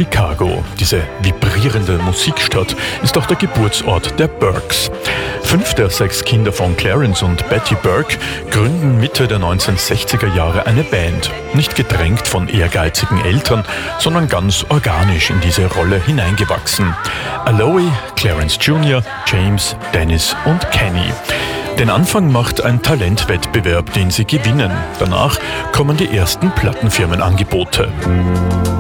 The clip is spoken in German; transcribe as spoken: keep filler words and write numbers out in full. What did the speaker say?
Chicago. Diese vibrierende Musikstadt ist auch der Geburtsort der Burks. Fünf der sechs Kinder von Clarence und Betty Burke gründen Mitte der neunzehnhundertsechziger Jahre eine Band. Nicht gedrängt von ehrgeizigen Eltern, sondern ganz organisch in diese Rolle hineingewachsen. Aloe, Clarence Junior, James, Dennis und Kenny. Den Anfang macht ein Talentwettbewerb, den sie gewinnen. Danach kommen die ersten Plattenfirmenangebote.